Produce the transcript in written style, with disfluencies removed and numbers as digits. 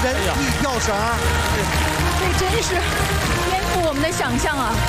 人体跳绳。 这真是颠覆我们的想象啊！